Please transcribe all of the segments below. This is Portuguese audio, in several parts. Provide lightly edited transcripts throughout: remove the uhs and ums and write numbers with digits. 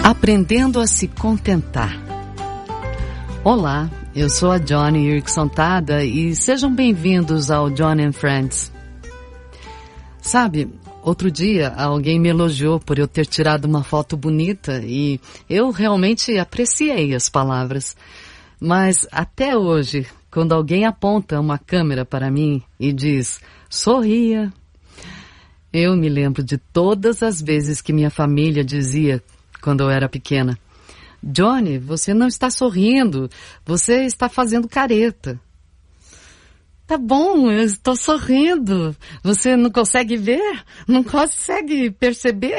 Aprendendo a se contentar. Olá, eu sou a Johnny Erickson Tada e sejam bem-vindos ao Johnny and Friends. Sabe, outro dia alguém me elogiou por eu ter tirado uma foto bonita e eu realmente apreciei as palavras. Mas até hoje, quando alguém aponta uma câmera para mim e diz, sorria, eu me lembro de todas as vezes que minha família dizia, quando eu era pequena, Johnny, você não está sorrindo, você está fazendo careta. Tá bom, eu estou sorrindo. Você não consegue ver? Não consegue perceber?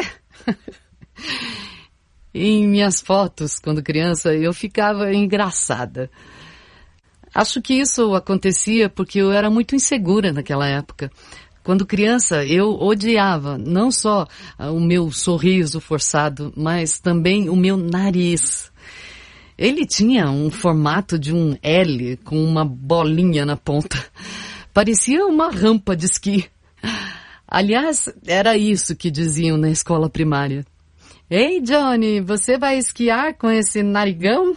Em minhas fotos, quando criança, eu ficava engraçada. Acho que isso acontecia porque eu era muito insegura naquela época. Quando criança, eu odiava não só o meu sorriso forçado, mas também o meu nariz. Ele tinha um formato de um L com uma bolinha na ponta. Parecia uma rampa de esqui. Aliás, era isso que diziam na escola primária. Ei, Johnny, você vai esquiar com esse narigão?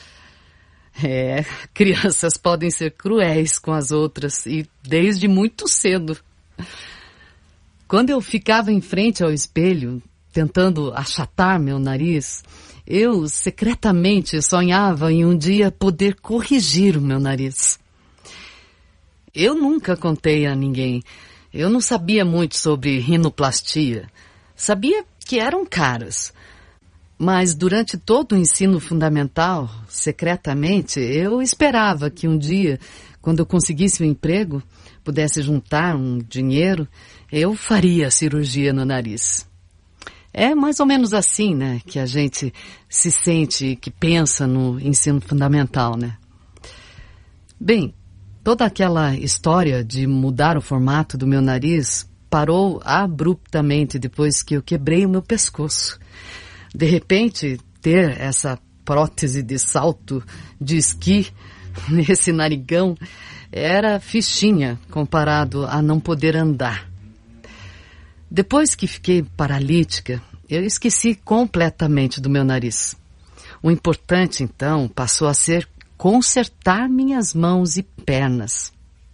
Crianças podem ser cruéis com as outras e desde muito cedo. Quando eu ficava em frente ao espelho, tentando achatar meu nariz, eu secretamente sonhava em um dia poder corrigir o meu nariz. Eu nunca contei a ninguém. Eu não sabia muito sobre rinoplastia. Sabia que eram caras. Mas durante todo o ensino fundamental, secretamente, eu esperava que um dia, quando eu conseguisse um emprego, pudesse juntar um dinheiro, eu faria a cirurgia no nariz. É mais ou menos assim, né, que a gente se sente, que pensa no ensino fundamental, né? Bem, toda aquela história de mudar o formato do meu nariz parou abruptamente depois que eu quebrei o meu pescoço. De repente, ter essa prótese de salto de esqui nesse narigão era fichinha comparado a não poder andar. Depois que fiquei paralítica, eu esqueci completamente do meu nariz. O importante, então, passou a ser consertar minhas mãos e pernas.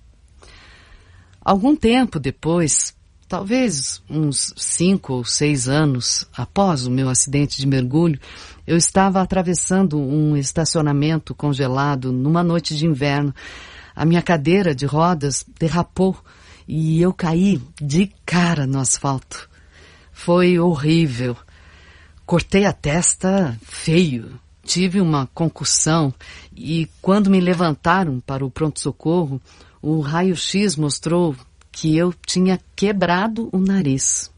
Algum tempo depois, talvez uns 5 ou 6 anos após o meu acidente de mergulho, eu estava atravessando um estacionamento congelado numa noite de inverno. A minha cadeira de rodas derrapou e eu caí de cara no asfalto. Foi horrível. Cortei a testa feio. Tive uma concussão e quando me levantaram para o pronto-socorro, o raio-x mostrou que eu tinha quebrado o nariz.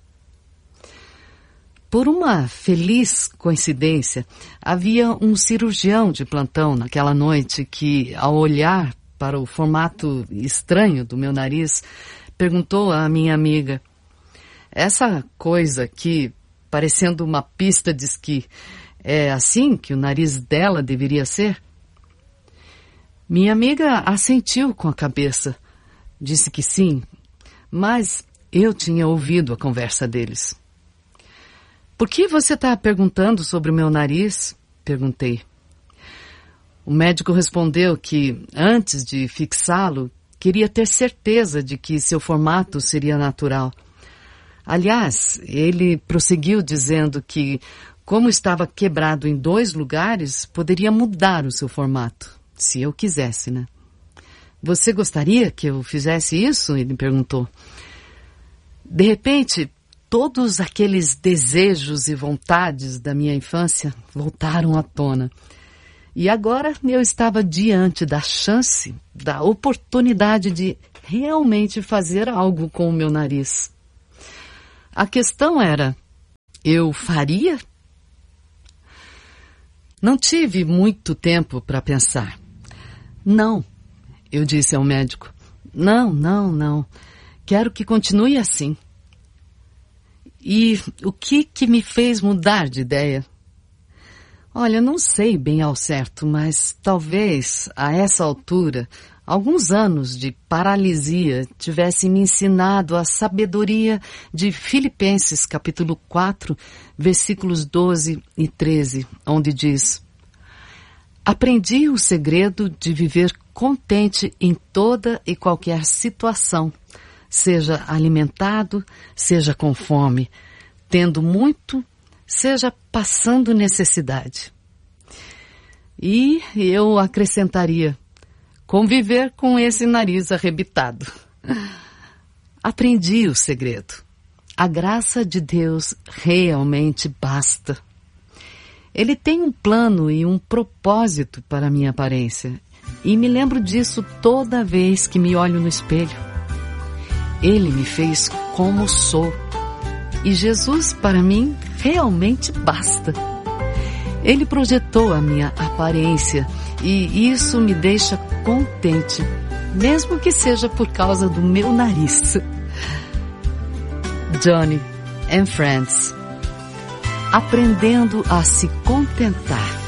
Por uma feliz coincidência, havia um cirurgião de plantão naquela noite que, ao olhar para o formato estranho do meu nariz, perguntou à minha amiga, essa coisa aqui, parecendo uma pista de esqui, é assim que o nariz dela deveria ser? Minha amiga assentiu com a cabeça. Disse que sim, mas eu tinha ouvido a conversa deles. Por que você está perguntando sobre o meu nariz? Perguntei. O médico respondeu que, antes de fixá-lo, queria ter certeza de que seu formato seria natural. Aliás, ele prosseguiu dizendo que, como estava quebrado em 2 lugares, poderia mudar o seu formato, se eu quisesse, né? Você gostaria que eu fizesse isso? Ele perguntou. De repente, todos aqueles desejos e vontades da minha infância voltaram à tona. E agora eu estava diante da chance, da oportunidade de realmente fazer algo com o meu nariz. A questão era, eu faria? Não tive muito tempo para pensar. Não, eu disse ao médico. Não. Quero que continue assim. E o que me fez mudar de ideia? Olha, não sei bem ao certo, mas talvez, a essa altura, alguns anos de paralisia tivessem me ensinado a sabedoria de Filipenses, capítulo 4, versículos 12 e 13, onde diz: aprendi o segredo de viver contente em toda e qualquer situação, seja alimentado, seja com fome, tendo muito, seja passando necessidade. E eu acrescentaria: conviver com esse nariz arrebitado. Aprendi o segredo. A graça de Deus realmente basta. Ele tem um plano e um propósito para a minha aparência, e me lembro disso toda vez que me olho no espelho. Ele me fez como sou, e Jesus para mim realmente basta. Ele projetou a minha aparência, e isso me deixa contente, mesmo que seja por causa do meu nariz. Johnny and Friends. Aprendendo a se contentar.